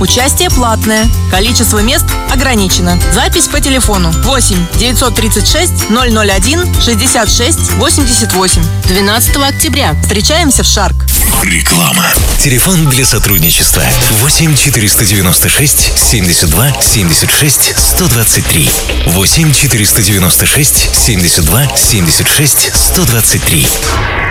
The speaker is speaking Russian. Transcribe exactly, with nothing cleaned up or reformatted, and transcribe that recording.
Участие платное. Количество мест ограничено. Запись по телефону восемь девятьсот тридцать шесть ноль ноль один шестьдесят шесть восемьдесят восемь. двенадцатого октября. Встречаемся в Шарк. Реклама. Телефон для сотрудничества восемь четыреста девяносто шесть семьдесят два семьдесят шесть сто двадцать три. восемь четыреста девяносто шесть семьдесят два семьдесят шесть сто двадцать три.